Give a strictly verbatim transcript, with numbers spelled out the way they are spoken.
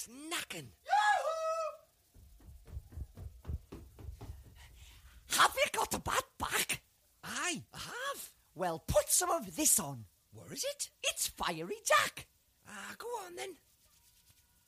knacking. Have you got a bat back? Aye, I have. Well, put some of this on. Where is it? It's Fiery Jack. Ah, go on then.